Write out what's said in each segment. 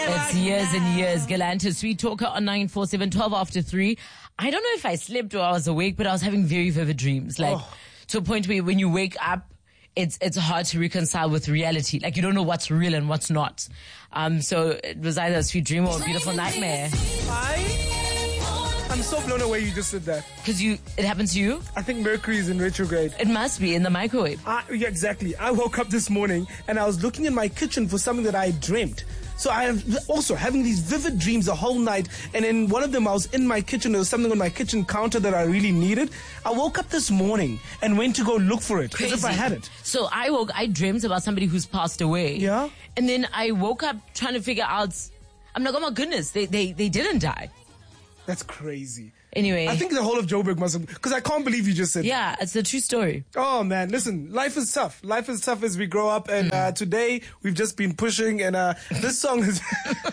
It's years and years. Galanta, Sweet Talker on 947, 12 after 3. I don't know if I slept or I was awake, but I was having very vivid dreams. Like, to a point where when you wake up, it's hard to reconcile with reality. Like, you don't know what's real and what's not. So it was either a sweet dream or a beautiful nightmare. I'm so blown away you just said that. Because it happened to you? I think Mercury is in retrograde. It must be in the microwave. Yeah, exactly. I woke up this morning and I was looking in my kitchen for something that I dreamt. So I am also having these vivid dreams the whole night. And in one of them, I was in my kitchen. There was something on my kitchen counter that I really needed. I woke up this morning and went to go look for it. Crazy. As if I had it. So I dreamt about somebody who's passed away. Yeah. And then I woke up trying to figure out, I'm like, oh my goodness, they didn't die. That's crazy. Anyway. I think the whole of Joburg must have, because I can't believe you just said yeah, it's a true story. Oh man, listen, life is tough. Life is tough as we grow up, and today we've just been pushing, and this song is...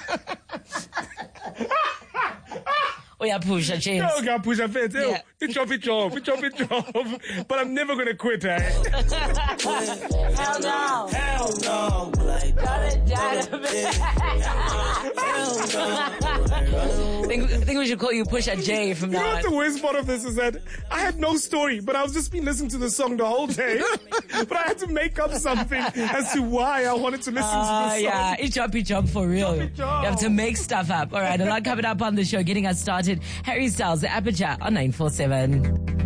Oh yeah, push, James. Oh, God, push a fence. Yeah. It's your job. But I'm never gonna quit, eh? Hell no. Hell no. I think we should call you Pusha J from You know now what on. the worst part of this is that I had no story, but I've just been listening to the song the whole day. But I had to make up something as to why I wanted to listen to the song. Yeah, it's job for real. You have to make stuff up. All right, a lot coming up on the show, getting us started. Harry Styles, the Aperture on 947.